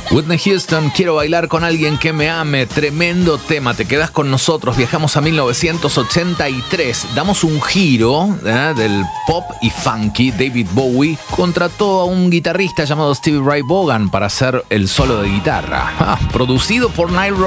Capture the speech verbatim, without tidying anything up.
Whitney Houston, quiero bailar con alguien que me ame. Tremendo tema, te quedas con nosotros. Viajamos a mil novecientos ochenta y tres. Damos un giro ¿eh? del pop y funky. David Bowie contrató a un guitarrista llamado Stevie Ray Vaughan para hacer el solo de guitarra. Ah, producido por Nile